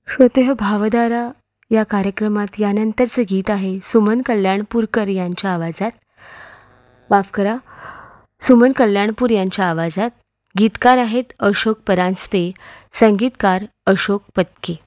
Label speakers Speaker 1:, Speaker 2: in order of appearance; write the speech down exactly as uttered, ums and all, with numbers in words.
Speaker 1: श्रोतेह भावधारा या कार्यक्रमात यानंतरचं गीत आहे सुमन कल्याणपूरकर यांच्या आवाजात. माफ करा, सुमन कल्याणपूर यांच्या आवाजात. गीतकार आहेत अशोक परांजपे, संगीतकार अशोक पत्की.